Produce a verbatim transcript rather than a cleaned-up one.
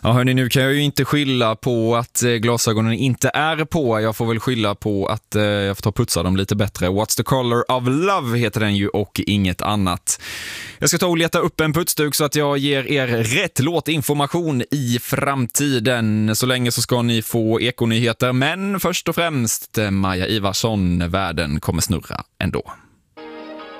Ja hörni, nu kan jag ju inte skylla på att glasögonen inte är på. Jag får väl skylla på att eh, jag får ta putsa dem lite bättre. What's the color of love heter den ju och inget annat. Jag ska ta och leta upp en putsduk så att jag ger er rätt låtinformation i framtiden. Så länge så ska ni få ekonyheter, men först och främst Maja Ivarsson, världen kommer snurra ändå.